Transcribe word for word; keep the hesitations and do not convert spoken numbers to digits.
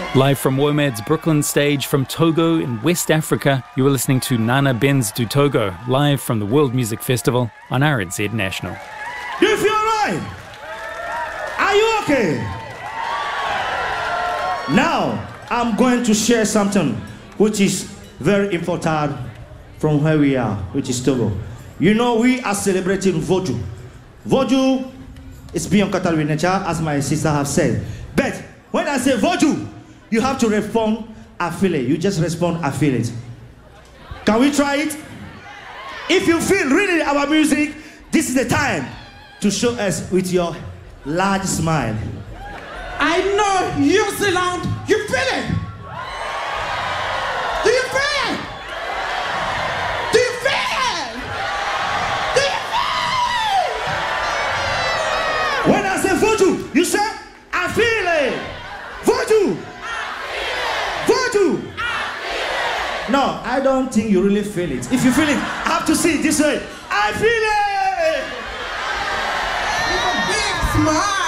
Live from WOMAD's Brooklyn stage from Togo in West Africa, you were listening to Nana Benz du Togo, live from the World Music Festival on R Z National. Do you feel right? Are you okay? Now, I'm going to share something which is very important from where we are, which is Togo. You know, we are celebrating Vodou. Vodou is beyond Qatar nature, as my sister has said. But when I say Vodou, you have to respond, I feel it. You just respond, I feel it. Can we try it? If you feel really our music, this is the time to show us with your large smile. I know you, Zealand. You feel it? Do you feel it? Do you feel it? Do you feel it? When I say Vodou, you say, I feel it. Vodou. Vodou! No, I don't think you really feel it. If you feel it, I have to see it this way. I feel it! With a big smile!